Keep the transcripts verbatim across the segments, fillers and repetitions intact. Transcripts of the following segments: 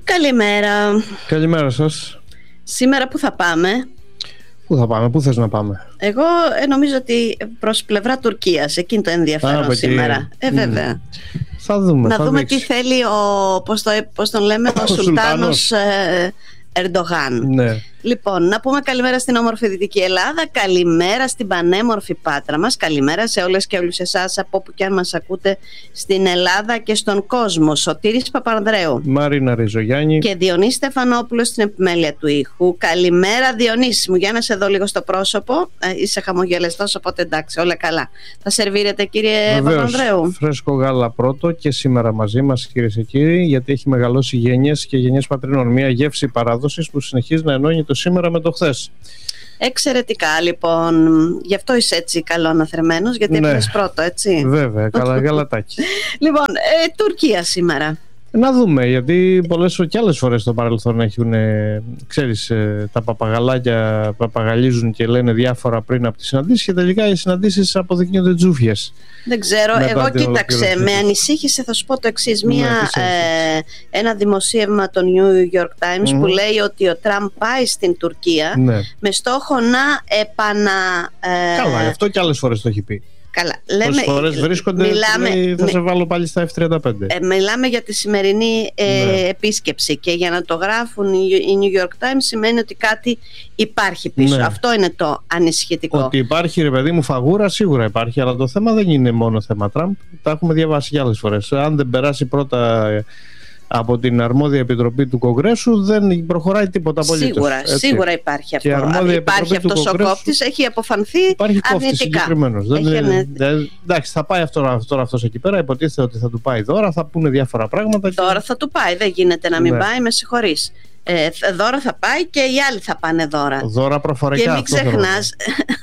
Καλημέρα. Καλημέρα σας. Σήμερα που θα πάμε? Πού θα πάμε, πού θες να πάμε? Εγώ ε, νομίζω ότι προς πλευρά Τουρκίας. Εκείνη το ενδιαφέρον Α, σήμερα. Ε, βέβαια. Mm. Θα δούμε. Να θα δούμε δείξει. τι θέλει ο, πώς, το, πώς τον λέμε, ο, ο Σουλτάνος ε, Ερντογάν. Ναι. Λοιπόν, να πούμε καλημέρα στην όμορφη Δυτική Ελλάδα, καλημέρα στην πανέμορφη Πάτρα μας, καλημέρα σε όλες και όλους εσάς από όπου και αν μας ακούτε στην Ελλάδα και στον κόσμο. Σωτήρης Παπανδρέου, Μαρίνα Ριζογιάννη και Διονύση Στεφανόπουλος στην επιμέλεια του ήχου. Καλημέρα Διονύση μου, για να σε δω λίγο στο πρόσωπο. ε, Είσαι χαμογελαστός, οπότε εντάξει, όλα καλά. Θα σερβίρετε κύριε Βεβαίως, Παπανδρέου? φρέσκο γάλα πρώτο και σήμερα μαζί μας, κυρίες και κύριοι, γιατί έχει μεγαλώσει γενιές και γενιές πατρινών. Μια γεύση παράδοσης που συνεχίζει να ενώνει το σήμερα με το χθες. Εξαιρετικά, λοιπόν. Γι' αυτό είσαι έτσι καλό αναθρεμένος, γιατί Ναι. έπαιρνες πρώτο, έτσι. Βέβαια, καλά γαλατάκι. Λοιπόν, ε, Τουρκία σήμερα. Να δούμε, γιατί πολλές και άλλες φορές στο παρελθόν έχουν, ε, ξέρεις, ε, τα παπαγαλάκια παπαγαλίζουν και λένε διάφορα πριν από τις συναντήσεις και τελικά οι συναντήσεις αποδεικνύονται τζούφιες. Δεν ξέρω, Μετά εγώ την κοίταξε, ολοκλήρωση. με ανησύχησε, θα σου πω το εξής, Ναι, μία, τι σε ε, ένα δημοσίευμα των New York Times Mm. που λέει ότι ο Τραμπ πάει στην Τουρκία Ναι. με στόχο να επανα... ε, Καλά, αυτό και άλλες φορές το έχει πει. Καλά, Πόσες φορές βρίσκονται, μιλάμε, λέει, θα μι- σε βάλω πάλι στα εφ τριάντα πέντε. ε, μιλάμε για τη σημερινή ε, Ναι. επίσκεψη, και για να το γράφουν οι οι New York Times σημαίνει ότι κάτι υπάρχει πίσω. Ναι. Αυτό είναι το ανησυχητικό. Ότι υπάρχει, ρε παιδί μου, φαγούρα σίγουρα υπάρχει, αλλά το θέμα δεν είναι μόνο θέμα Τραμπ. Τα έχουμε διαβάσει και άλλες φορές. Αν δεν περάσει πρώτα ε, από την αρμόδια επιτροπή του Κογκρέσου, δεν προχωράει τίποτα απολύτως. Σίγουρα, Έτσι. σίγουρα υπάρχει Και αυτό. αρμόδια Υπάρχει επιτροπή του αυτός ο Κογκρέσου- κόφτης, έχει αποφανθεί Υπάρχει κόφτη αρνητικά. συγκεκριμένος. Δεν Έχει είναι- ανε- δεν- Εντάξει, θα πάει αυτό, τώρα αυτός εκεί πέρα. Υποτίθεται ότι θα του πάει δώρα, θα πούνε διάφορα πράγματα. και- Δώρα θα του πάει, δεν γίνεται να μην Ναι. πάει, με συγχωρείς. Ε, δώρα θα πάει και οι άλλοι θα πάνε δώρα. Δώρα προφορικά. Και μην αυτό θέλω να ξεχνάς,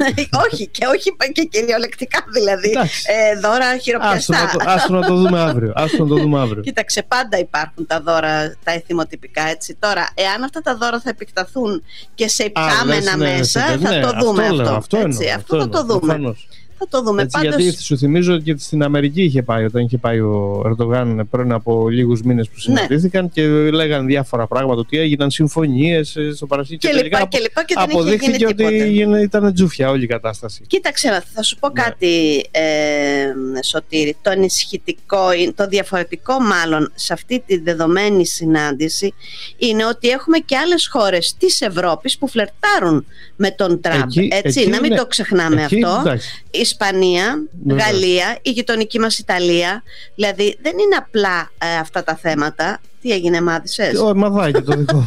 όχι, και όχι και κυριολεκτικά δηλαδή, Εντάξει. ε, δώρα πω. Άστο χειροπιαστά. να, το, άστο να το δούμε αύριο. Άστο να το δούμε αύριο. Κοίταξε, πάντα υπάρχουν τα δώρα, τα εθιμοτυπικά, έτσι. Τώρα, εάν αυτά τα δώρα θα επεκταθούν και σε υπτάμενα λες, ναι, μέσα, ναι, θα ναι, το δούμε αυτό αυτό. λέω, αυτό έτσι. εννοώ, αυτό αυτό θα το εννοώ, δούμε. προφανώς. Θα το δούμε. Έτσι, Πάντως, γιατί σου θυμίζω ότι στην Αμερική είχε πάει, όταν είχε πάει ο Ερντογάν πριν από λίγους μήνες που συναντήθηκαν και λέγανε διάφορα πράγματα, ότι έγιναν συμφωνίες στο παρασκήνιο και λοιπά και λοιπά και δεν είχε γίνει αποδείχθηκε ότι τίποτα. έγινε- ήταν τζούφια όλη η κατάσταση. Κοίταξε, θα σου πω Ναι. κάτι, ε, Σωτήρη. Το ανησυχητικό, το διαφορετικό μάλλον σε αυτή τη δεδομένη συνάντηση είναι ότι έχουμε και άλλες χώρες της Ευρώπης που φλερτάρουν με τον Τραμπ. Εκεί- έτσι, εκεί να μην είναι- το ξεχνάμε εκεί, αυτό. εντάξει. Ισπανία, Βεβαίως. Γαλλία, η γειτονική μας Ιταλία. Δηλαδή δεν είναι απλά ε, αυτά τα θέματα. Τι έγινε, μάθησες? Ω, μαδάκι το δικό.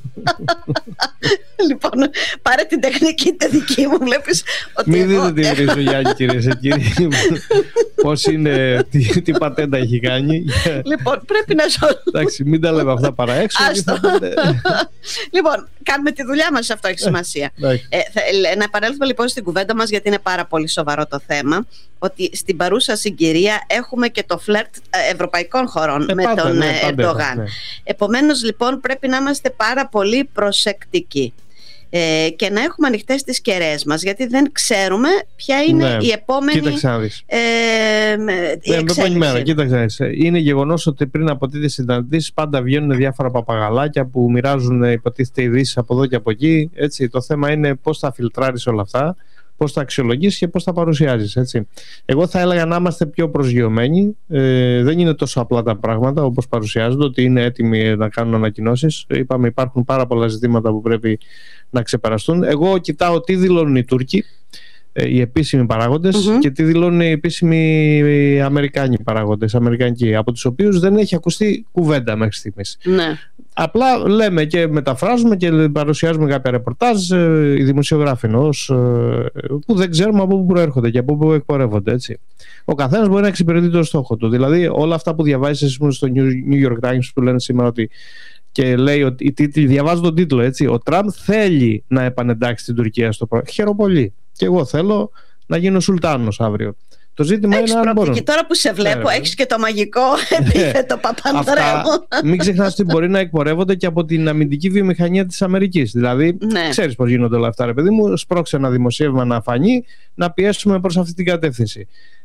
Λοιπόν, πάρε την τεχνική τη δική μου, βλέπεις ότι Μην εγώ δείτε την Ριζογιάννη, κυρίες και κύριοι. Πώς είναι, τι, τι πατέντα έχει κάνει. Λοιπόν, πρέπει να ζω. Εντάξει, μην τα λέμε αυτά παρά έξω. γιατί Άστο. θα πείτε- Λοιπόν, κάνουμε τη δουλειά μας, αυτό έχει σημασία. Εντάξει. Ε, θα- ε, να επανέλθουμε λοιπόν στην κουβέντα μας, γιατί είναι πάρα πολύ σοβαρό το θέμα, ότι στην παρούσα συγκυρία έχουμε και το φλερτ ε, ευρωπαϊκών χωρών Ε, με πάντα, τον ναι, ε, πάντα, Ερντογάν. ναι. Επομένως λοιπόν πρέπει να είμαστε πάρα πολύ προσεκτικοί ε, και να έχουμε ανοιχτές τις κεραίες μας, γιατί δεν ξέρουμε ποια είναι Ναι. η επόμενη Κοίταξε να δεις. ε, με- η Ναι, με εξέλιξη. μέρα, κοίταξε. να δεις. Είναι γεγονός ότι πριν από τέτοιες συναντήσεις πάντα βγαίνουν διάφορα παπαγαλάκια που μοιράζουν υποτίθεται ειδήσεις από εδώ και από εκεί. Έτσι. Το θέμα είναι πώς θα φιλτράρεις όλα αυτά, πώς θα αξιολογήσεις και πώς θα παρουσιάζεις. Έτσι. Εγώ θα έλεγα να είμαστε πιο προσγειωμένοι. Ε, δεν είναι τόσο απλά τα πράγματα όπως παρουσιάζονται, ότι είναι έτοιμοι να κάνουν ανακοινώσεις. Είπαμε, υπάρχουν πάρα πολλά ζητήματα που πρέπει να ξεπεραστούν. Εγώ κοιτάω τι δηλώνουν οι Τούρκοι, ε, οι επίσημοι παράγοντες, Μμμ. και τι δηλώνουν οι επίσημοι Αμερικάνοι παράγοντες, Αμερικανικοί, από τους οποίους δεν έχει ακουστεί κουβέντα μέχρι στιγμής. Ναι. Απλά λέμε και μεταφράζουμε και παρουσιάζουμε κάποια ρεπορτάζ, ε, οι δημοσιογράφοι εννοώ, ε, που δεν ξέρουμε από πού προέρχονται και από πού εκπορεύονται. Έτσι. Ο καθένας μπορεί να εξυπηρετεί τον στόχο του. Δηλαδή, όλα αυτά που διαβάζεις στο New York Times που λένε σήμερα ότι. Και λέει ότι οι τίτλοι, διαβάζω τον τίτλο, έτσι. Ο Τραμπ θέλει να επανεντάξει την Τουρκία στο πρόγραμμα. Χαίρομαι πολύ. Και εγώ θέλω να γίνω Σουλτάνος αύριο. Το ζήτημα Έχεις είναι αν μπορώ. προοπτική. Τώρα που σε βλέπω, Ναι, έχεις και το μαγικό επίθετο Παπανδρέου. Αυτά, μην ξεχνάς ότι μπορεί να εκπορεύονται και από την αμυντική βιομηχανία της Αμερικής. Δηλαδή, Ναι. ξέρεις πώς γίνονται όλα αυτά, ρε παιδί μου. Σπρώξε ένα δημοσίευμα να φανεί, να πιέσουμε προς αυτή την κατεύθυνση.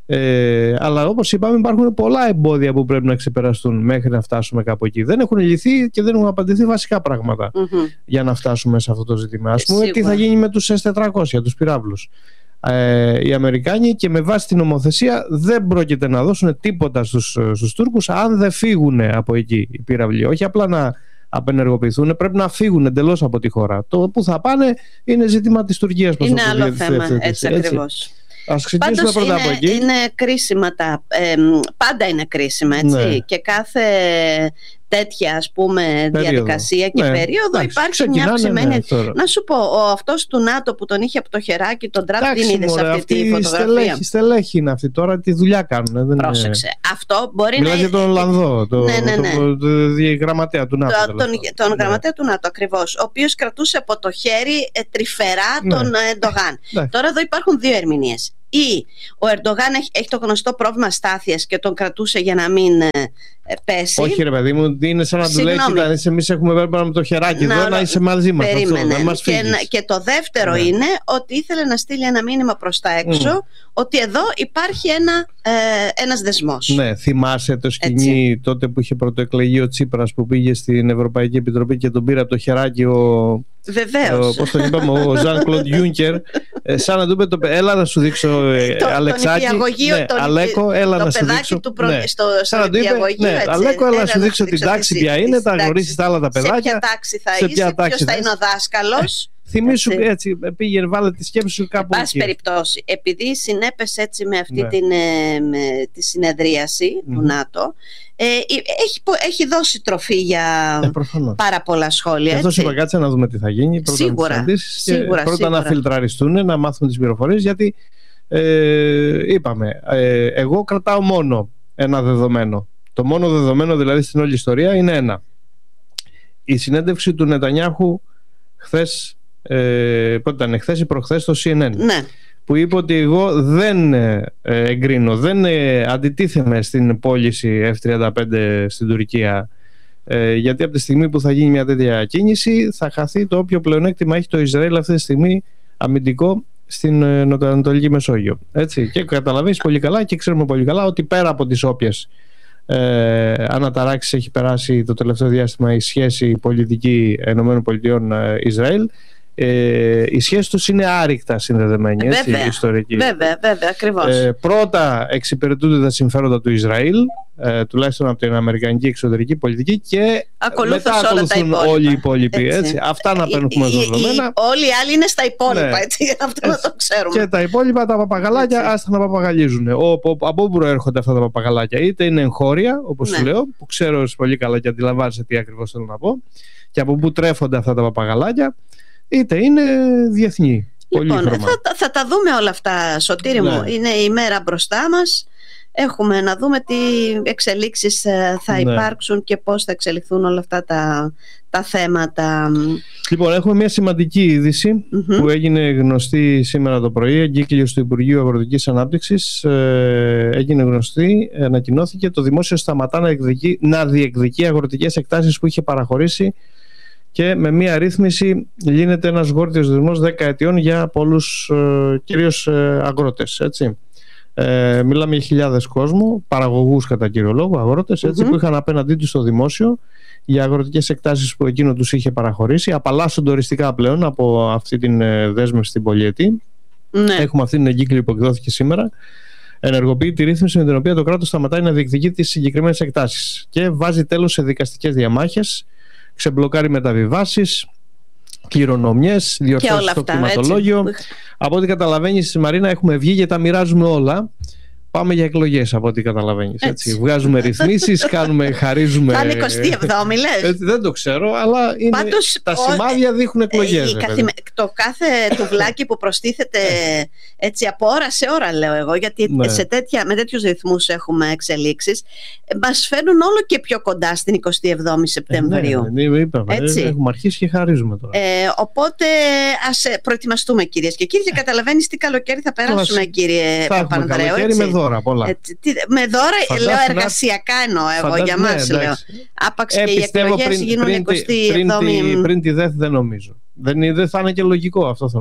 Ε, αλλά όπως είπαμε, υπάρχουν πολλά εμπόδια που πρέπει να ξεπεραστούν μέχρι να φτάσουμε κάπου εκεί. Δεν έχουν λυθεί και δεν έχουν απαντηθεί βασικά πράγματα mm-hmm. για να φτάσουμε σε αυτό το ζήτημα. Ας πούμε, τι θα γίνει με τους ες τετρακόσια, τους πυράβλους. Ε, οι Αμερικάνοι, και με βάση την νομοθεσία, δεν πρόκειται να δώσουν τίποτα στους, στους Τούρκους αν δεν φύγουν από εκεί οι πύραυλοι. Όχι απλά να απενεργοποιηθούν, πρέπει να φύγουν εντελώς από τη χώρα. Το που θα πάνε είναι ζήτημα της Τουρκίας. Είναι άλλο θέμα, έτσι, έτσι ακριβώς. Ας ξεκινήσουμε πρώτα είναι, από εκεί. Είναι κρίσιμα τα, ε, πάντα είναι κρίσιμα, έτσι. Ναι. Και κάθε τέτοια, ας πούμε, περίοδο. διαδικασία και ναι. περίοδο εντάξει, υπάρχει μια αυξημένη. Ναι, να σου πω, ο αυτός του ΝΑΤΟ που τον είχε από το χεράκι, τον Τραμπ, την είδες αυτή, αυτή τη φωτογραφία. Στελέχη, στελέχη είναι αυτή τώρα, τη δουλειά κάνουν. Δεν Πρόσεξε. Είναι... Αυτό μπορεί Μιλάς να. για τον Ολλανδό, το, ναι, ναι, ναι. το, το, το, το γραμματέα του ΝΑΤΟ. Το, τον τον ναι. γραμματέα του ΝΑΤΟ, ακριβώς. Ο οποίος κρατούσε από το χέρι ε, τρυφερά ναι. τον Ερντογάν. Ναι. Τώρα εδώ υπάρχουν δύο ερμηνείες. Ή ο Ερντογάν έχει, έχει το γνωστό πρόβλημα στάθειας και τον κρατούσε για να μην ε, πέσει. Όχι ρε παιδί μου, είναι σαν να του λέει εμείς έχουμε βέβαια με το χεράκι να, εδώ να είσαι μαζί μας. Περίμενε. Αυτό, μας και, και το δεύτερο ναι. είναι ότι ήθελε να στείλει ένα μήνυμα προς τα έξω mm. ότι εδώ υπάρχει ένα, ε, ένας δεσμός. Ναι, θυμάσαι το σκηνή έτσι. Τότε που είχε πρωτοεκλεγεί ο Τσίπρας που πήγε στην Ευρωπαϊκή Επιτροπή και τον πήρε από το χεράκι ο... Βεβαίως. Πώς τον είπαμε, ο Ζαν Κλοντ Γιούνκερ, σαν να του είπε: το, έλα να σου δείξω, το, Αλεξάκη. Ναι, τον, Αλέκο, έλα το να σου δείξω. Του προ... ναι. στο, στο νηπιαγωγείο. Ναι, Αλέκο, έλα να σου δείξω την τάξη ποια είναι, τα γνωρίσεις τα άλλα τα παιδάκια. Σε ποια τάξη θα είσαι, ποιος θα είναι ο δάσκαλος. Θυμήσου έτσι, πήγε, βάλε τη σκέψη σου κάπου εκεί. Πάση περιπτώσει, επειδή συνέπεσε έτσι με αυτή ναι. την, ε, με, τη συνεδρίαση mm. του ΝΑΤΟ, ε, έχει, έχει δώσει τροφή για ε, πάρα πολλά σχόλια. Γι' αυτό σου είπα, κάτσε να δούμε τι θα γίνει. Πρώτα σίγουρα, να σίγουρα, πρώτα σίγουρα. να φιλτραριστούν, να μάθουν τις πληροφορίες, γιατί ε, είπαμε, ε, εγώ κρατάω μόνο ένα δεδομένο. Το μόνο δεδομένο δηλαδή στην όλη ιστορία είναι ένα. Η συνέντευξη του Νετανιάχου χθες, Ε, πότε ήταν, χθες ή προχθές στο σι εν εν ναι. που είπε ότι εγώ δεν ε, εγκρίνω, δεν ε, αντιτίθεμαι στην πώληση εφ τριάντα πέντε στην Τουρκία, ε, γιατί από τη στιγμή που θα γίνει μια τέτοια κίνηση θα χαθεί το όποιο πλεονέκτημα έχει το Ισραήλ αυτή τη στιγμή αμυντικό στην ε, Νοτιοανατολική Μεσόγειο, έτσι. Και καταλαβαίνεις πολύ καλά και ξέρουμε πολύ καλά ότι πέρα από τις όποιες ε, αναταράξεις έχει περάσει το τελευταίο διάστημα η σχέση πολιτική ΗΠΑ-Ισραήλ, Ε, οι σχέσεις τους είναι άρρηκτα συνδεδεμένοι, έτσι, βέβαια, ιστορική. Βέβαια, βέβαια, ακριβώς. Ε, πρώτα εξυπηρετούνται τα συμφέροντα του Ισραήλ, ε, τουλάχιστον από την αμερικανική εξωτερική πολιτική, και ακολούθως μετά ακολουθούν όλοι οι υπόλοιποι. Έτσι. Έτσι. Αυτά να παίρνουμε οι, δεδομένα. Όλοι οι άλλοι είναι στα υπόλοιπα, ναι. έτσι, αυτό έτσι. Να το ξέρουμε. Και τα υπόλοιπα, τα παπαγαλάκια, έτσι. Άστα να παπαγαλίζουν. Ο, ο, από πού προέρχονται αυτά τα παπαγαλάκια? Είτε είναι εγχώρια, όπως ναι. σου λέω, που ξέρω πολύ καλά και αντιλαμβάνεσαι τι ακριβώς θέλω να πω, και από πού τρέφονται αυτά τα παπαγαλάκια, είτε είναι διεθνή. Λοιπόν, θα, θα τα δούμε όλα αυτά, Σωτήρη ναι. μου. Είναι η μέρα μπροστά μας. Έχουμε να δούμε τι εξελίξεις θα ναι. υπάρξουν και πώς θα εξελιχθούν όλα αυτά τα, τα θέματα. Λοιπόν, έχουμε μια σημαντική είδηση mm-hmm. που έγινε γνωστή σήμερα το πρωί. Εγκύκλειος του Υπουργείου Αγροτικής Ανάπτυξης ε, έγινε γνωστή, ανακοινώθηκε. Το δημόσιο σταματά να, εκδικεί, να διεκδικεί αγροτικές εκτάσεις που είχε παραχωρήσει, και με μία ρύθμιση λύνεται ένας γόρτιος δεσμός δέκα ετιών για πολλούς ε, κυρίως ε, αγρότες, έτσι. Ε, μιλάμε για χιλιάδες κόσμου, παραγωγούς κατά κύριο λόγο, αγρότες, έτσι, mm-hmm. που είχαν απέναντί τους στο δημόσιο για αγροτικές εκτάσεις που εκείνο τους είχε παραχωρήσει. Απαλλάσσονται οριστικά πλέον από αυτή την ε, δέσμευση στην πολυετή. Mm-hmm. Έχουμε αυτή την εγκύκλη που εκδόθηκε σήμερα. Ενεργοποιεί τη ρύθμιση με την οποία το κράτος σταματάει να διεκδικεί τις συγκεκριμένες εκτάσεις και βάζει τέλος σε δικαστικές διαμάχες, ξεμπλοκάρει μεταβιβάσεις, κληρονομιές, διορθώσεις στο κτηματολόγιο. Από ό,τι καταλαβαίνεις, Μαρίνα, έχουμε βγει και τα μοιράζουμε όλα. Πάμε για εκλογές, από ό,τι καταλαβαίνεις. Έτσι. Έτσι. Βγάζουμε ρυθμίσεις, κάνουμε, χαρίζουμε. Θα είναι εικοστή εβδόμη, λες. Έτσι, δεν το ξέρω, αλλά είναι... Πάντως, τα σημάδια δείχνουν εκλογές. Καθημε... Το κάθε τουβλάκι που προστίθεται έτσι από ώρα σε ώρα, λέω εγώ, γιατί ναι. σε τέτοια, με τέτοιους ρυθμούς έχουμε εξελίξεις, μας φέρνουν όλο και πιο κοντά στην εικοστή εβδόμη Σεπτεμβρίου. Ε, ναι, ναι, είπαμε, έτσι. Έχουμε αρχίσει και χαρίζουμε τώρα. Ε, οπότε ας προετοιμαστούμε, κυρίες και κύριοι, και καταλαβαίνεις τι καλοκαίρι θα περάσουμε, κύριε Παπανδρέου. Δώρα, πολλά. Έτσι, τι, με δώρα, φαντάσου, λέω εργασιακά εννοώ εγώ, φαντάσου, για μας ναι, λέω. Άπαξ ε, και οι εκλογές πριν, γίνουν πριν, εικοστή πριν, εβδόμη. Πριν, πριν τη ΔΕΘ δεν νομίζω. Δεν, δεν θα είναι και λογικό, αυτό θέλω να πω.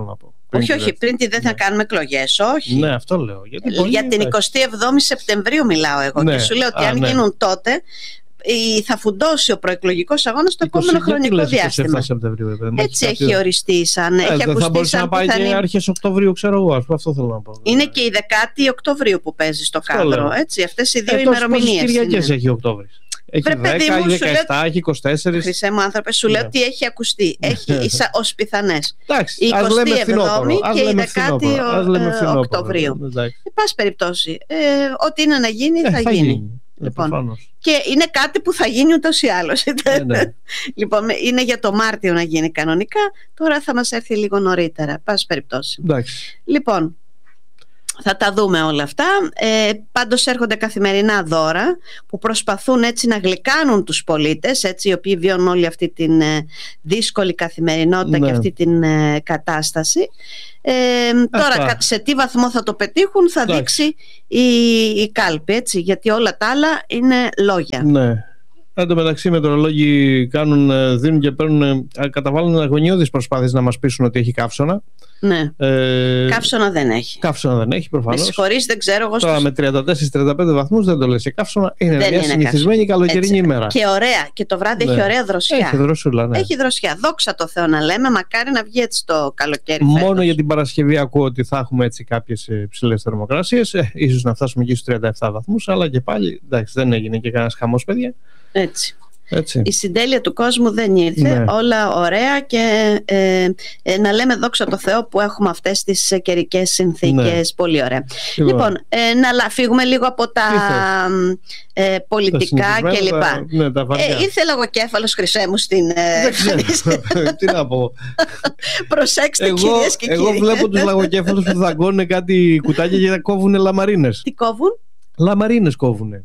Όχι, όχι, πριν τη δεν θα ναι. κάνουμε εκλογές, όχι. Ναι, αυτό λέω. Γιατί πολύ, για την εικοστή εβδόμη Σεπτεμβρίου μιλάω εγώ. Ναι. Και σου λέω ότι Α, αν ναι. γίνουν τότε, θα φουντώσει ο προεκλογικός αγώνας στο επόμενο χρονικό διάστημα. Σεπτεμβρίου, έτσι έχει κάποιο... οριστεί σαν. Ε, έχει δεν θα μπορούσε να πάει πιθανή... και αρχές Οκτωβρίου, ξέρω εγώ. Αυτό θέλω να πω. Είναι και η δεκάτη Οκτωβρίου που παίζει στο κάδρο. Έτσι, αυτές οι δύο ε, ημερομηνίες. Πόσες Κυριακές έχει Οκτώβρης? Έχει Βρε, δέκα, έχει δεκαεπτά, έχει είκοσι τέσσερα. Χρυσέ μου άνθρωπε, σου λέω ότι έχει ακουστεί. Έχει ως πιθανές. Η εικοστή εβδόμη και η δεκάτη Οκτωβρίου. Εν πάση περιπτώσει, ό,τι είναι να γίνει θα γίνει. Λοιπόν, και είναι κάτι που θα γίνει ούτως ή άλλως. Ε, ναι. Λοιπόν, είναι για το Μάρτιο να γίνει κανονικά. Τώρα θα μας έρθει λίγο νωρίτερα. Πάση περιπτώσει. Εντάξει. Λοιπόν, θα τα δούμε όλα αυτά. Ε, πάντως έρχονται καθημερινά δώρα που προσπαθούν έτσι να γλυκάνουν τους πολίτες, έτσι, οι οποίοι βιώνουν όλη αυτή την ε, δύσκολη καθημερινότητα, ναι, και αυτή την ε, κατάσταση. Ε, τώρα σε τι βαθμό θα το πετύχουν θα Εντάξει. δείξει η, η κάλπη, έτσι, γιατί όλα τα άλλα είναι λόγια. Ναι. Εν τω μεταξύ οι μετεωρολόγοι κάνουν, δίνουν και παίρνουν, καταβάλουν αγωνιώδεις προσπάθειες να μας πείσουν ότι έχει καύσωνα. Ναι. Ε, καύσωνα δεν έχει. Καύσωνα δεν έχει, προφανώς. Με συγχωρείς, δεν ξέρω εγώ. Τώρα στους... με τριάντα τέσσερα τριάντα πέντε βαθμούς δεν το λες. Και καύσωνα είναι δεν μια είναι συνηθισμένη καύσωνα. Καλοκαιρινή έτσι. Ημέρα. Και ωραία. Και το βράδυ, ναι, έχει ωραία δροσιά. Έχει δροσούλα, ναι. Έχει δροσιά. Δόξα τω Θεώ να λέμε, μακάρι να βγει έτσι το καλοκαίρι. Μόνο φέτος. Για την Παρασκευή ακούω ότι θα έχουμε έτσι κάποιες ψηλές θερμοκρασίες. Ε, ίσως να φτάσουμε εκεί στους τριάντα επτά βαθμούς, αλλά και πάλι εντάξει, δεν έγινε και κανένας χαμός, παιδιά. Έτσι. Έτσι. Η συντέλεια του κόσμου δεν ήρθε, ναι, όλα ωραία και ε, ε, να λέμε δόξα τω Θεώ που έχουμε αυτές τις καιρικές συνθήκες, ναι, πολύ ωραία. Λοιπόν, λοιπόν ε, να φύγουμε λίγο από τα ε, πολιτικά κλπ. Ναι, ε, ήρθε λαγοκέφαλος, Χρυσέ μου, στην... Ε, τι να πω. Προσέξτε, εγώ, κυρίες και εγώ κύριοι. Εγώ βλέπω τους λαγοκέφαλους που δαγκώνουν κάτι κουτάκια και κόβουν λαμαρίνες. Τι κόβουν? Λαμαρίνες κόβουνε.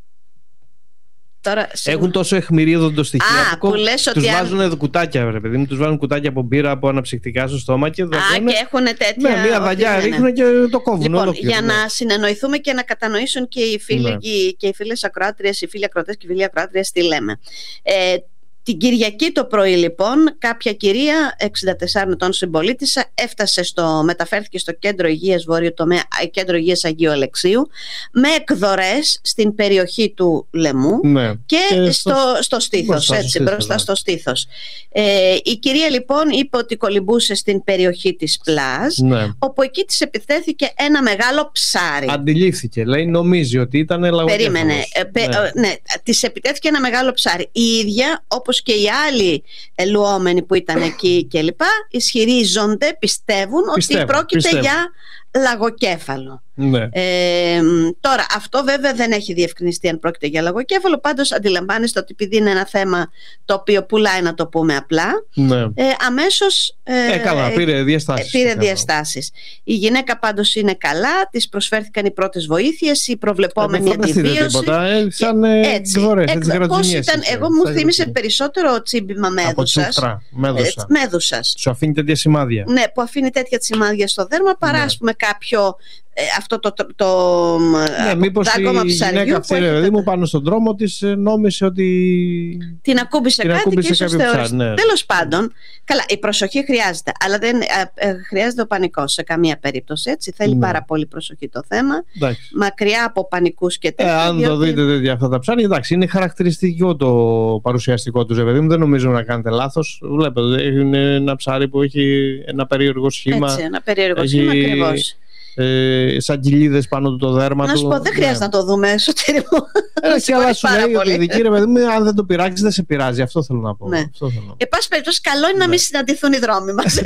Τώρα, έχουν τόσο αιχμηρή οδοντοστοιχεία. Α, που, που λες τους ότι βάζουν αν... κουτάκια, ρε παιδί μου, τους βάζουν κουτάκια από μπύρα, από αναψυκτικά στο στόμα και δαγκώνε. Α, και έχουν τέτοια. Ναι, μία δαγιά ρίχνουν και το κόβουν. Λοιπόν, ολόκληρο, για ναι. να συνεννοηθούμε και να κατανοήσουν και οι φίλοι, ναι, και οι φίλες ακροάτριες, οι φίλοι ακροατές και οι φίλοι ακροάτριες τι λέμε. Ε, Την Κυριακή το πρωί, λοιπόν, κάποια κυρία εξήντα τεσσάρων ετών συμπολίτησα έφτασε στο, μεταφέρθηκε στο κέντρο υγείας Βόρειο Τομέα, κέντρο υγείας Αγίου Αλεξίου, με εκδορές στην περιοχή του λαιμού, ναι, και, και στο, στο στήθος, μπροστά, έτσι, στο στήθος, μπροστά, ναι, στο στήθος. Ε, η κυρία, λοιπόν, είπε ότι κολυμπούσε στην περιοχή της Πλάζ, ναι, όπου εκεί της επιτέθηκε ένα μεγάλο ψάρι. Αντιλήφθηκε, λέει, νομίζει ότι ήταν λαγοκέφαλος. Περίμενε, ναι, ναι, της επιτέθηκε ένα μεγάλο ψάρι. Η ίδια, όπως και οι άλλοι ελουόμενοι που ήταν εκεί και λοιπά, ισχυρίζονται, πιστεύουν, πιστεύω, ότι πρόκειται πιστεύω. για λαγοκέφαλο. Ναι. Ε, τώρα αυτό βέβαια δεν έχει διευκρινιστεί αν πρόκειται για λαγοκέφαλο, πάντως αντιλαμβάνεστε ότι επειδή είναι ένα θέμα το οποίο πουλάει, να το πούμε απλά, ναι, ε, αμέσως ε, ε, καλά, πήρε διαστάσεις, πήρε διαστάσεις. Η γυναίκα πάντως είναι καλά, της προσφέρθηκαν οι πρώτες βοήθειες, η προβλεπόμενη ε, αντιβίωση, τίποτα, ε, σαν ε, έτσι, δωρές, εκ, έτσι, πώς ήταν, εγώ μου θύμισε περισσότερο τσίμπημα μέδουσας, μέδουσα. μέδουσας. Σου αφήνει τέτοια σημάδια. Ναι, που αφήνει τέτοια σημάδια στο δέρμα, παρά, ναι, ας πούμε κάποιο ε, αυτό το, το, το ναι, μήπως η γυναίκα αυτή, ρε μου, πάνω στον δρόμο της νόμισε ότι την ακούμπησε την κάτι ακούμπησε και ίσως θεώρησε, ναι. Τέλος πάντων, καλά, η προσοχή χρειάζεται, αλλά δεν ε, ε, χρειάζεται ο πανικός σε καμία περίπτωση, έτσι, θέλει, ναι, πάρα πολύ προσοχή το θέμα. Εντάξει. Μακριά από πανικούς και τέτοια. Ε, αν διότι... το δείτε τέτοια αυτά τα ψάρια, εντάξει, είναι χαρακτηριστικό το παρουσιαστικό του, ρε παιδί μου, δεν νομίζω να κάνετε λάθος. Βλέπετε, είναι ένα ψάρι που έχει ένα περίεργο σχήμα. Έτσι, ένα περίεργο έχει... σχήμα ακριβώς. Ε, σαν κοιλίδες πάνω του το δέρμα του. Να σου πω, δεν χρειάζεται, ναι, να το δούμε εσωτερικό. Ε, και αλλά σου λέει ότι η δική, ρε παιδί μου, αν δεν το πειράξει, δεν σε πειράζει. Αυτό θέλω να πω. Ναι. Εν πάση περιπτώσει, καλό είναι, ναι, να μην συναντηθούν οι δρόμοι μας.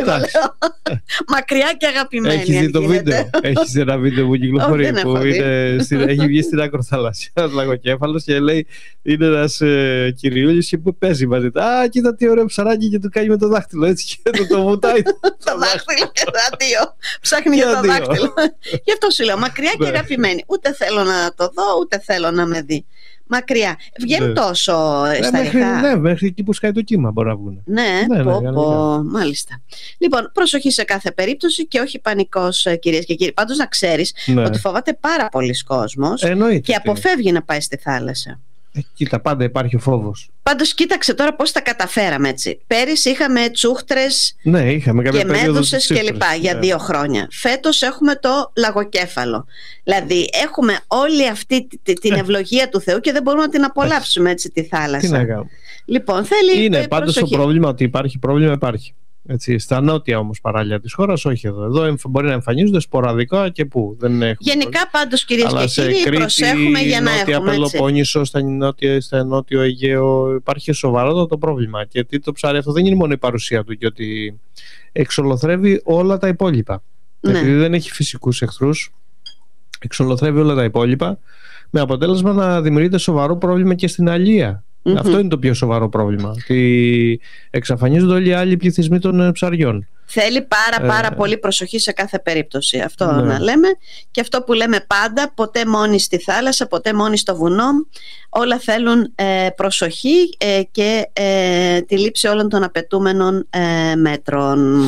Μακριά και αγαπημένοι. Έχεις δει το βίντεο? Έχεις δει ένα βίντεο που κυκλοφορεί, που είναι στην, έχει βγει στην ακροθαλάσσια ένας λαγοκέφαλος και λέει, είναι ένας ε, κυριούλης και που παίζει μαζί. Α, κοίτα τι ωραίο ψαράκι, και του κάνει με το δάχτυλο έτσι και το, το βουτάει. Το δάχτυλο και τα δύο. Ψάχνει για το δάχτυλο. Γι' αυτό σου λέω, μακριά και αγαπημένη. Ούτε θέλω να το δω, ούτε θέλω να με δει. Μακριά. Βγαίνουν τόσο στα ριχά. Ναι, μέχρι εκεί που σκάει το κύμα μπορεί να βγουν. Ναι, ναι, πω, ναι, πω, μάλιστα. Λοιπόν, προσοχή σε κάθε περίπτωση και όχι πανικός, κυρίες και κύριοι. Πάντως να ξέρεις, ναι, ότι φοβάται πάρα πολλοί κόσμος, εννοείται, και αποφεύγει, ναι, να πάει στη θάλασσα. Ε, κοίτα, πάντα υπάρχει ο φόβος. Πάντως κοίταξε τώρα πώς τα καταφέραμε έτσι. Πέρυσι είχαμε τσούχτρες, ναι, είχαμε και μέδουσες και λοιπά για ναι. δύο χρόνια. Φέτος έχουμε το λαγοκέφαλο. Δηλαδή έχουμε όλη αυτή την ευλογία του Θεού και δεν μπορούμε να την απολαύσουμε έτσι τη θάλασσα. Τι να κάνουμε. Λοιπόν, θέλει είναι πάντως το πρόβλημα ότι υπάρχει πρόβλημα, υπάρχει. Έτσι, στα νότια όμως παράλια της χώρας, όχι εδώ. Εδώ μπορεί να εμφανίζονται σποραδικά και πού. Δεν έχουμε γενικά πρόβλημα. Πάντως κυρίες αλλά και κύριοι Κρήτη, προσέχουμε για να νότια έχουμε Πελοπόννησο, στα νότια, στα νότιο Αιγαίο υπάρχει σοβαρότατο πρόβλημα. Γιατί το ψάρι αυτό δεν είναι μόνο η παρουσία του και ότι εξολοθρεύει όλα τα υπόλοιπα. Ναι. Επειδή δεν έχει φυσικούς εχθρούς, εξολοθρεύει όλα τα υπόλοιπα με αποτέλεσμα να δημιουργείται σοβαρό πρόβλημα και στην αλία. Mm-hmm. Αυτό είναι το πιο σοβαρό πρόβλημα. Ότι εξαφανίζονται όλοι οι άλλοι πληθυσμοί των ψαριών. Θέλει πάρα πάρα ε... πολύ προσοχή σε κάθε περίπτωση. Αυτό ναι. να λέμε. Και αυτό που λέμε πάντα, ποτέ μόνοι στη θάλασσα, ποτέ μόνοι στο βουνό. Όλα θέλουν ε, προσοχή ε, και ε, τη λήψη όλων των απαιτούμενων ε, μέτρων.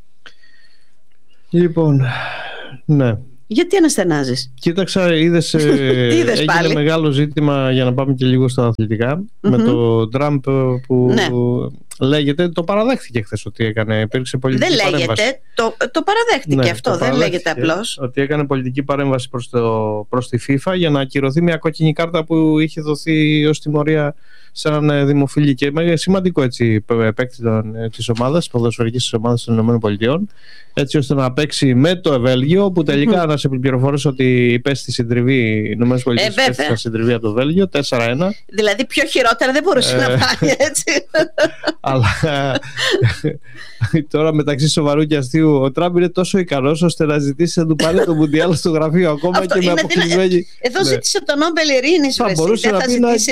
Λοιπόν, ναι. Γιατί αναστενάζεις? Κοίταξα, είδες, είδες έγινε πάλι μεγάλο ζήτημα, για να πάμε και λίγο στα αθλητικά, mm-hmm. με το Τραμπ που ναι. λέγεται, το παραδέχτηκε χθες ότι έκανε, υπήρξε πολιτική δεν παρέμβαση. λέγεται, το, το παραδέχτηκε ναι, αυτό, το δεν λέγεται απλώς. Ότι έκανε πολιτική παρέμβαση προς, το, προς τη FIFA για να ακυρωθεί μια κόκκινη κάρτα που είχε δοθεί ως τιμωρία σε έναν δημοφιλή και σημαντικό έτσι παίκτη της ομάδας, ποδοσφαιρικής της ομάδας των ΗΠΑ, έτσι ώστε να παίξει με το Βέλγιο, που τελικά mm-hmm. να σε πληροφορήσω ότι υπέστη συντριβή, οι ΗΠΑ υπέστησαν συντριβή από το Βέλγιο, τέσσερα ένα. Δηλαδή πιο χειρότερα δεν μπορούσε να πάει, έτσι. Αλλά τώρα μεταξύ σοβαρού και αστείου, ο Τραμπ είναι τόσο ικανός ώστε να ζητήσει να του πάρει το Μουντιάλ στο γραφείο ακόμα αυτό και με αποκλεισμένη. Εδώ ζήτησε το Νόμπελ Ειρήνης, θα μπορούσε να πει να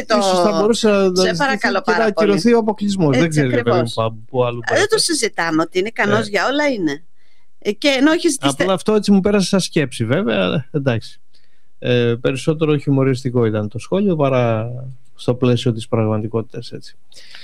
σε παρακαλώ πάρα πολύ. Να ακυρωθεί ο αποκλεισμός. Δεν ξέρει που άλλο. Δεν το συζητάμε, ότι είναι ικανός για όλα είναι. Και ενώ έχει ζητήσει... Απλά αυτό έτσι μου πέρασε σαν σκέψη, βέβαια. Εντάξει. Ε, περισσότερο χιουμοριστικό ήταν το σχόλιο παρά στο πλαίσιο της πραγματικότητας, έτσι.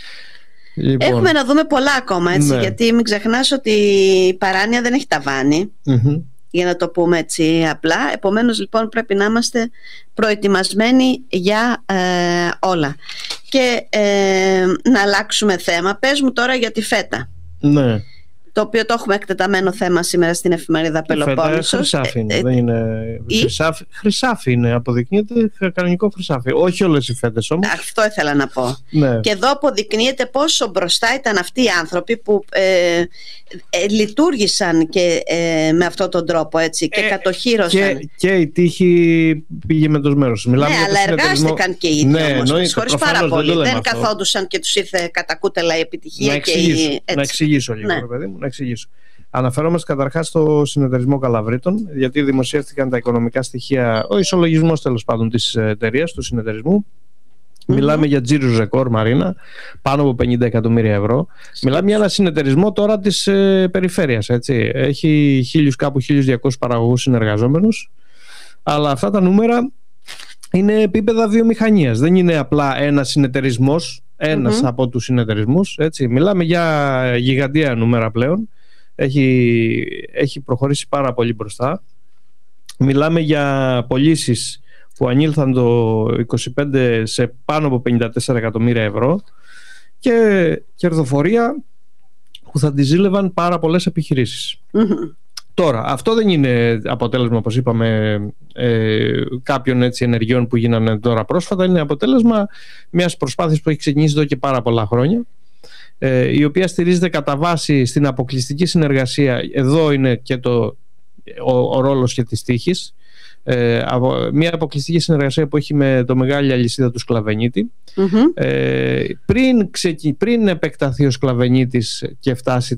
Λοιπόν, έχουμε να δούμε πολλά ακόμα, έτσι, ναι. γιατί μην ξεχνάς ότι η παράνοια δεν έχει ταβάνι, mm-hmm. για να το πούμε έτσι απλά. Επομένως λοιπόν πρέπει να είμαστε προετοιμασμένοι για ε, όλα. Και ε, να αλλάξουμε θέμα. Πες μου τώρα για τη φέτα. Ναι. Το οποίο το έχουμε εκτεταμένο θέμα σήμερα στην εφημερίδα Πελοπόννησος. Χρυσάφι είναι, ε, δεν είναι χρυσάφι, χρυσάφι είναι, αποδεικνύεται κανονικό χρυσάφι. Όχι όλες οι φέτες όμως. Αυτό ήθελα να πω. Ναι. Και εδώ αποδεικνύεται πόσο μπροστά ήταν αυτοί οι άνθρωποι που ε, ε, λειτουργήσαν και ε, με αυτόν τον τρόπο, έτσι, και ε, κατοχύρωσαν. Και, και η τύχη πήγε με τους μέρους. Μιλάμε ναι, για αλλά εργάστηκαν και οι ίδιοι, ναι, όμως, χωρίς πάρα πολύ. Δεν, δεν καθόντουσαν και τους ήρθε κατά κούτελα η επιτυχία. Να και εξηγήσω, η, να εξηγήσω λίγο, ναι. παιδί μου. Να εξηγήσω. Αναφερόμαστε καταρχάς στο συνεταιρισμό Καλαβρίτων, γιατί δημοσιεύτηκαν τα οικονομικά στοιχεία, ο ισολογισμός τέλος πάντων της εταιρείας, του συνεταιρισμού. Mm-hmm. Μιλάμε για τζίρους ρεκόρ, Μαρίνα, πάνω από πενήντα εκατομμύρια ευρώ. Μιλάμε για ένα συνεταιρισμό τώρα της ε, περιφέρειας. Έτσι. Έχει χίλιους, κάπου χίλιους διακόσιους παραγωγούς συνεργαζόμενους, αλλά αυτά τα νούμερα είναι επίπεδα βιομηχανίας. Δεν είναι απλά ένας συνεταιρισμός, ένας mm-hmm. από τους συνεταιρισμούς. Έτσι. Μιλάμε για γιγαντία νούμερα πλέον. Έχει, έχει προχωρήσει πάρα πολύ μπροστά. Μιλάμε για πωλήσεις που ανήλθαν το είκοσι πέντε σε πάνω από πενήντα τέσσερα εκατομμύρια ευρώ και κερδοφορία που θα τη ζήλευαν πάρα πολλές επιχειρήσεις. Mm-hmm. Τώρα, αυτό δεν είναι αποτέλεσμα, όπως είπαμε, ε, κάποιων έτσι ενεργειών που γίνανε τώρα πρόσφατα. Είναι αποτέλεσμα μιας προσπάθειας που έχει ξεκινήσει εδώ και πάρα πολλά χρόνια, ε, η οποία στηρίζεται κατά βάση στην αποκλειστική συνεργασία. Εδώ είναι και το, ο, ο ρόλος και της τύχης. Ε, μια αποκλειστική συνεργασία που έχει με το μεγάλη αλυσίδα του Σκλαβενίτη. Mm-hmm. ε, πριν, ξεκι, πριν επεκταθεί ο Σκλαβενίτης και φτάσει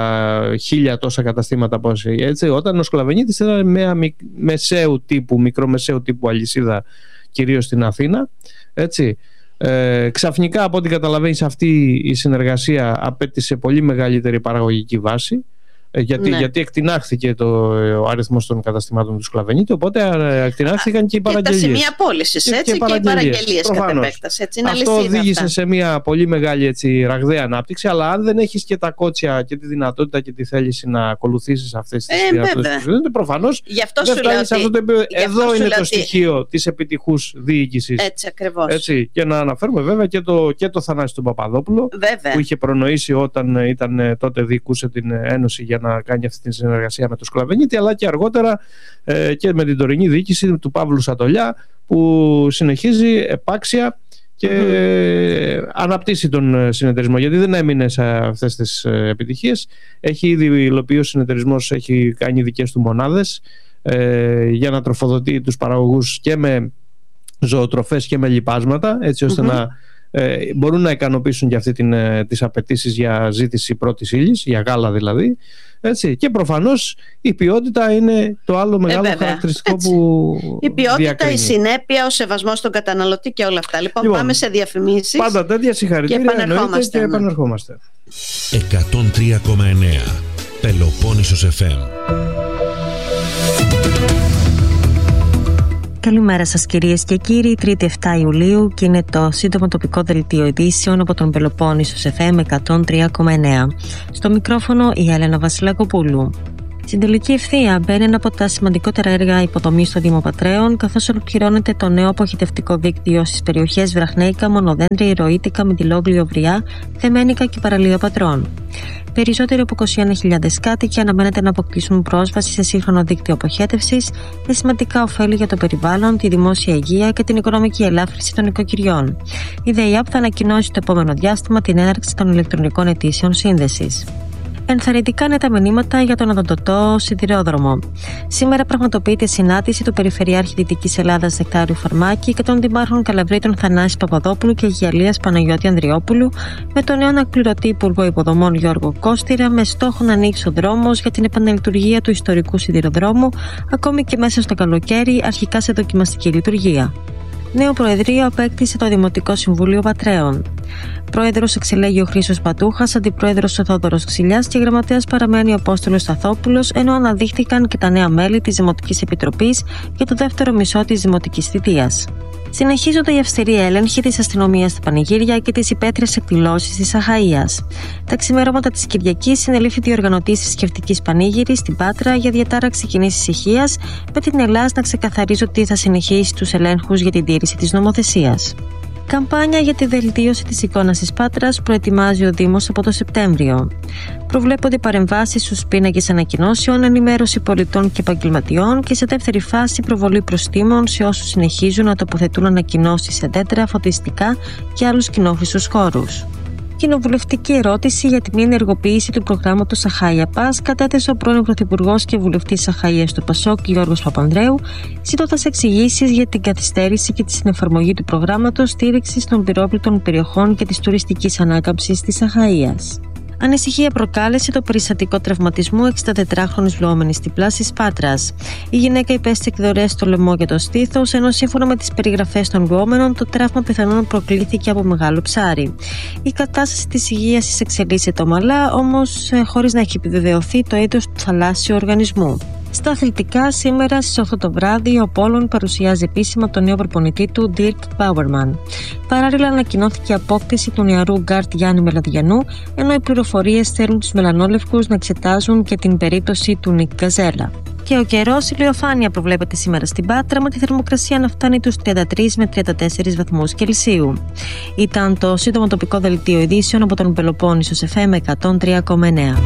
τα χίλια τόσα καταστήματα πώς, έτσι, όταν ο Σκλαβενίτης ήταν μια μεσαίου τύπου, μικρομεσαίου τύπου αλυσίδα, κυρίως στην Αθήνα, έτσι, ε, ξαφνικά από ό,τι καταλαβαίνεις αυτή η συνεργασία απέτησε πολύ μεγαλύτερη παραγωγική βάση. Γιατί, ναι. γιατί εκτινάχθηκε το, ο αριθμός των καταστημάτων του Σκλαβενίτη, οπότε εκτινάχθηκαν και οι παραγγελίες. Και τα σημεία πώλησης, έτσι, και, και οι παραγγελίες κατ' επέκταση. Έτσι, είναι αυτό οδήγησε αυτά. σε μια πολύ μεγάλη, έτσι, ραγδαία ανάπτυξη, αλλά αν δεν έχεις και τα κότσια και τη δυνατότητα και τη θέληση να ακολουθήσεις αυτές τις δυνατότητες, ε, προφανώς δεν φτάνεις σε αυτό το επίπεδο. Εδώ είναι το ότι... στοιχείο της επιτυχούς διοίκησης. Έτσι ακριβώς. Έτσι, και να αναφέρουμε βέβαια και το, και το Θανάση τον Παπαδόπουλο, βέβαια. που είχε προνοήσει όταν ήταν, τότε διοικούσε την Ένωση για να κάνει αυτή τη συνεργασία με το Σκλαβενίτη, αλλά και αργότερα ε, και με την τωρινή διοίκηση του Παύλου Σατολιά, που συνεχίζει επάξια και mm-hmm. αναπτύσσει τον συνεταιρισμό, γιατί δεν έμεινε σε αυτές τις επιτυχίες. Έχει ήδη υλοποιήσει ο συνεταιρισμός, έχει κάνει δικές του μονάδες ε, για να τροφοδοτεί τους παραγωγούς και με ζωοτροφές και με λιπάσματα, έτσι ώστε mm-hmm. να ε, μπορούν να ικανοποιήσουν και αυτή την, τις απαιτήσεις για ζήτηση πρώτης ύλης, για γάλα δηλαδή. Έτσι. Και προφανώς η ποιότητα είναι το άλλο μεγάλο ε, χαρακτηριστικό έτσι. που η ποιότητα, διακρίνει. Η συνέπεια, ο σεβασμός στον καταναλωτή και όλα αυτά. Λοιπόν, λοιπόν πάμε σε διαφημίσεις. Πάντα τέτοια συγχαρητήρια, και επανερχόμαστε. Και επανερχόμαστε. εκατόν τρία κόμμα εννέα Πελοπόννησος εφ εμ. Καλημέρα σας κυρίες και κύριοι, Τρίτη επτά Ιουλίου και είναι το σύντομο τοπικό δελτίο ειδήσεων από τον Πελοπόννησος εφ εμ εκατόν τρία κόμμα εννέα. Στο μικρόφωνο η Έλενα Βασιλακοπούλου. Στην τελική ευθεία μπαίνει ένα από τα σημαντικότερα έργα υποδομής στο Δήμο Πατρέων, καθώς ολοκληρώνεται το νέο αποχετευτικό δίκτυο στις περιοχές Βραχνέικα, Μονοδέντρια, Ηρωίτικα, Μητυλόγλιο Βριά, Θεμένικα και Παραλία Πατρών. Περισσότεροι από είκοσι ένα χιλιάδες κάτοικοι αναμένεται να αποκτήσουν πρόσβαση σε σύγχρονο δίκτυο αποχέτευσης, με σημαντικά ωφέλη για το περιβάλλον, τη δημόσια υγεία και την οικονομική ελάφρυνση των οικοκυριών. Η ΔΕΙΑΠ θα ανακοινώσει το επόμενο διάστημα την έναρξη των ηλεκτρονικών αιτήσεων σύνδεσης. Ενθαρρυντικά είναι τα μηνύματα για τον οδοντοτό σιδηρόδρομο. Σήμερα πραγματοποιείται συνάντηση του Περιφερειάρχη Δυτικής Ελλάδας Νεκτάριου Φαρμάκη και των δημάρχων Καλαβρίτων Θανάση Παπαδόπουλου και Αγιαλίας Παναγιώτη Ανδριόπουλου, με τον νέο αναπληρωτή Υπουργό Υποδομών Γιώργο Κώστηρα, με στόχο να ανοίξει ο δρόμος για την επαναλειτουργία του ιστορικού σιδηροδρόμου, ακόμη και μέσα στο καλοκαίρι, αρχικά σε δοκιμαστική λειτουργία. Νέο Προεδρείο απέκτησε το Δημοτικό Συμβούλιο Πατρέων. Πρόεδρος εξελέγει ο Χρήστος Πατούχας, αντιπρόεδρος ο Θόδωρος Ξυλιάς και γραμματέας παραμένει ο Απόστολος Σταθόπουλος, ενώ αναδείχθηκαν και τα νέα μέλη της Δημοτικής Επιτροπής για το δεύτερο μισό της Δημοτικής θητείας. Συνεχίζονται οι αυστηροί έλεγχοι της αστυνομίας στα πανηγύρια και τις υπαίθριες εκδηλώσεις της Αχαΐας. Τα ξημερώματα της Κυριακής συνελήφθη διοργανωτής θρησκευτικής πανήγυρης στην Πάτρα για διατάραξη κοινής ησυχίας, με την Ελλάδα να ξεκαθαρίζει ότι θα συνεχίσει τους ελέγχους για την τήρηση της νομοθεσίας. Καμπάνια για τη βελτίωση της εικόνας της Πάτρας προετοιμάζει ο Δήμος από το Σεπτέμβριο. Προβλέπονται παρεμβάσεις στους πίνακες ανακοινώσεων, ενημέρωση πολιτών και επαγγελματιών και σε δεύτερη φάση προβολή προστίμων σε όσους συνεχίζουν να τοποθετούν ανακοινώσεις σε δέντρα, φωτιστικά και άλλους κοινόχρηστους χώρους. Κοινοβουλευτική ερώτηση για τη μη ενεργοποίηση του προγράμματος Αχάΐα Πας κατέθεσε ο πρώην Πρωθυπουργός και βουλευτής Αχαΐας του Πασόκ Γιώργος Παπανδρέου, ζητώντας εξηγήσεις για την καθυστέρηση και τη συνεφαρμογή του προγράμματος στήριξης των πυρόπληκτων περιοχών και της τουριστικής ανάκαμψης της Αχαΐας. Ανησυχία προκάλεσε το περιστατικό τραυματισμού εξηντατετράχρονης βλοόμενης στην πλάση της Πάτρας. Η γυναίκα υπέστη εκδορές στο λαιμό για το στήθος, ενώ σύμφωνα με τις περιγραφές των βλοόμενων, το τραύμα πιθανόν προκλήθηκε από μεγάλο ψάρι. Η κατάσταση της υγείας της εξελίσσεται ομαλά, όμως χωρίς να έχει επιβεβαιωθεί το είδος του θαλάσσιου οργανισμού. Στα αθλητικά, σήμερα στις οκτώ το βράδυ, ο Πόλων παρουσιάζει επίσημα τον νέο προπονητή του, Dirk Bauerman. Παράλληλα, ανακοινώθηκε η απόκτηση του νεαρού γκάρτ Γιάννη Μελαδιανού, ενώ οι πληροφορίες θέλουν τους μελανόλευκους να εξετάζουν και την περίπτωση του Νικ Γκαζέλα. Και ο καιρός, ηλιοφάνεια προβλέπεται σήμερα στην Πάτρα, με τη θερμοκρασία να φτάνει τους τριάντα τρεις με τριάντα τέσσερις βαθμούς Κελσίου. Ήταν το σύντομο τοπικό δελτίο ειδήσεων από τον Πελοπόννησος εφ εμ εκατόν τρία κόμμα εννέα.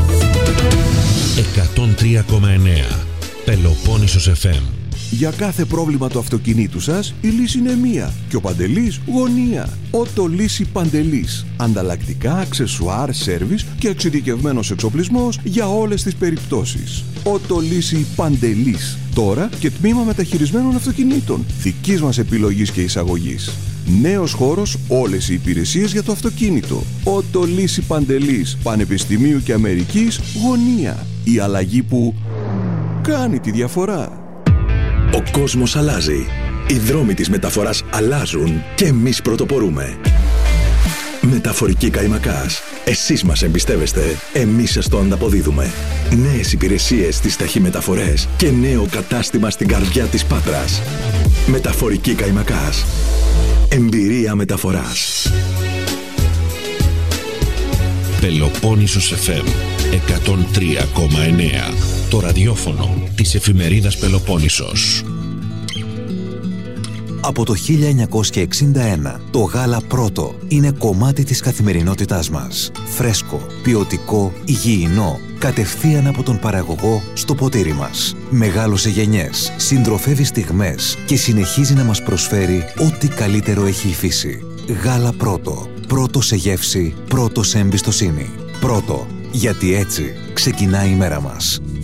εκατόν τρία κόμμα εννέα Πελοπόννησος εφ εμ. Για κάθε πρόβλημα του αυτοκινήτου σας, η λύση είναι μία και ο Παντελής γωνία. Ότο Λύση Παντελής. Ανταλλακτικά, αξεσουάρ, σέρβις και εξειδικευμένος εξοπλισμός για όλες τις περιπτώσεις. Ότο Λύση Παντελής. Τώρα και τμήμα μεταχειρισμένων αυτοκινήτων. Δικής μας επιλογής και εισαγωγής. Νέος χώρος, όλες οι υπηρεσίες για το αυτοκίνητο. Ότο Λύση Παντελής. Πανεπιστημίου και Αμερικής γωνία. Η αλλαγή που κάνει τη διαφορά. Ο κόσμος αλλάζει. Οι δρόμοι της μεταφοράς αλλάζουν και εμείς πρωτοπορούμε. Μεταφορική Καϊμακάς. Εσείς μας εμπιστεύεστε, εμείς σας το ανταποδίδουμε. Νέες υπηρεσίες στις ταχυμεταφορές και νέο κατάστημα στην καρδιά της Πάτρας. Μεταφορική Καϊμακάς. Εμπειρία μεταφοράς. Πελοπόννησος εφ εμ εκατόν τρία κόμμα εννέα. Το ραδιόφωνο της εφημερίδας Πελοπόννησος. Από το χίλια εννιακόσια εξήντα ένα, το γάλα Πρώτο είναι κομμάτι της καθημερινότητάς μας. Φρέσκο, ποιοτικό, υγιεινό, κατευθείαν από τον παραγωγό στο ποτήρι μας. Μεγάλωσε γενιές, συντροφεύει στιγμές και συνεχίζει να μας προσφέρει ό,τι καλύτερο έχει η φύση. Γάλα Πρώτο. Πρώτο σε γεύση, πρώτο σε εμπιστοσύνη. Πρώτο, γιατί έτσι ξεκινάει η μέρα μας.